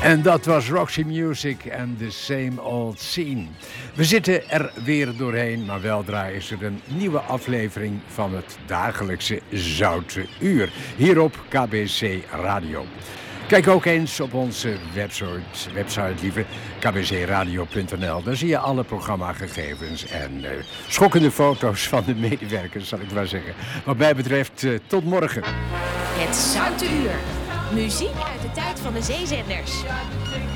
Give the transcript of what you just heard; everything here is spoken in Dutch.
En dat was Roxy Music en The Same Old Scene. We zitten er weer doorheen, maar weldra is er een nieuwe aflevering van het dagelijkse Zoute Uur. Hier op KBC Radio. Kijk ook eens op onze website liever, kbcradio.nl. Daar zie je alle programmagegevens en schokkende foto's van de medewerkers, zal ik maar zeggen. Wat mij betreft, tot morgen. Het Zoute Uur. Muziek uit de tijd van de zeezenders.